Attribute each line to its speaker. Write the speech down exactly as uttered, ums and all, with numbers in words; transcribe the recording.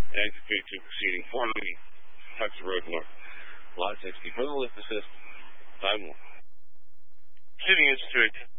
Speaker 1: exit K two proceeding four ninety, Texas Road North. Lot sixty for the lift assist. Time one. Shooting Institute.